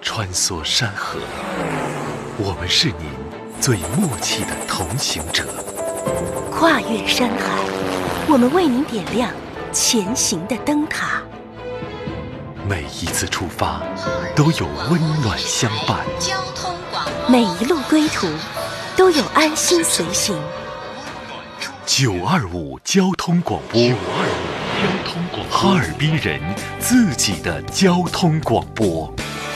穿梭山河，我们是您最默契的同行者。 跨越山海，我们为您点亮前行的灯塔。 每一次出发，都有温暖相伴； 每一路归途，都有安心随行。 925交通广播，哈尔滨人自己的交通广播。